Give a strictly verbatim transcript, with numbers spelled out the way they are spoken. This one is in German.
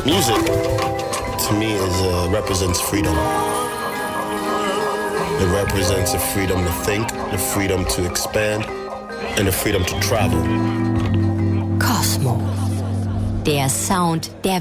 Music, to me, is uh, represents freedom. It represents the freedom to think, the freedom to expand, and the freedom to travel. Kosmo. Der Sound der